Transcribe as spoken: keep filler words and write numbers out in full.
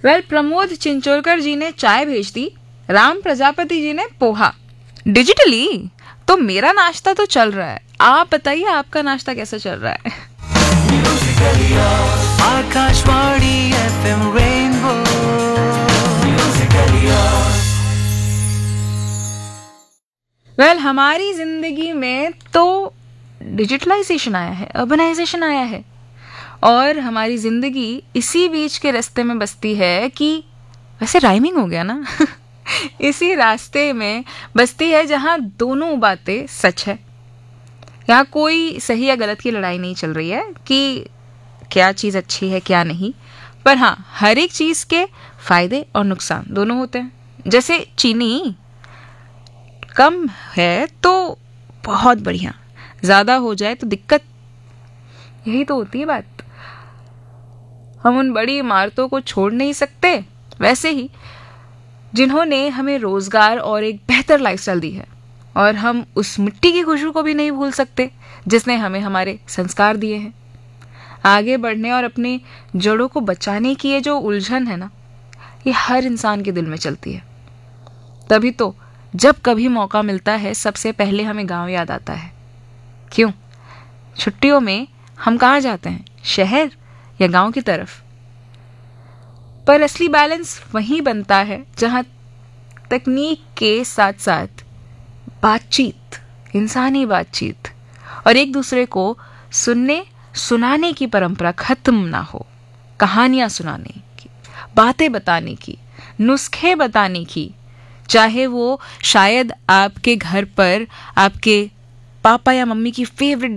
Well well, Pramod Chincholkar जी ने चाय भेज दी, राम प्रजापति जी ने पोहा डिजिटली। तो मेरा नाश्ता तो चल रहा है, आप बताइए आपका नाश्ता कैसा चल रहा है? Akashvani FM rainbow. Well well, हमारी जिंदगी में तो डिजिटलाइजेशन आया है, अर्बनाइजेशन आया है, और हमारी जिंदगी इसी बीच के रास्ते में बसती है कि वैसे राइमिंग हो गया ना इसी रास्ते में बसती है जहां दोनों बातें सच है। यहाँ कोई सही या गलत की लड़ाई नहीं चल रही है कि क्या चीज़ अच्छी है क्या नहीं, पर हाँ हर एक चीज़ के फायदे और नुकसान दोनों होते हैं। जैसे चीनी कम है तो बहुत बढ़िया, ज़्यादा हो जाए तो दिक्कत, यही तो होती है बात। हम उन बड़ी इमारतों को छोड़ नहीं सकते, वैसे ही जिन्होंने हमें रोजगार और एक बेहतर लाइफस्टाइल दी है, और हम उस मिट्टी की खुशबू को भी नहीं भूल सकते जिसने हमें हमारे संस्कार दिए हैं। आगे बढ़ने और अपने जड़ों को बचाने की ये जो उलझन है ना, ये हर इंसान के दिल में चलती है। तभी तो जब कभी मौका मिलता है सबसे पहले हमें गांव याद आता है। क्यों? छुट्टियों में हम कहाँ जाते हैं, शहर या गांव की तरफ? पर असली बैलेंस वहीं बनता है जहां तकनीक के साथ साथ बातचीत, इंसानी बातचीत और एक दूसरे को सुनने सुनाने की परंपरा खत्म ना हो। कहानियां सुनाने की, बातें बताने की, नुस्खे बताने की, चाहे वो शायद आपके घर पर आपके पापा या मम्मी की फेवरेट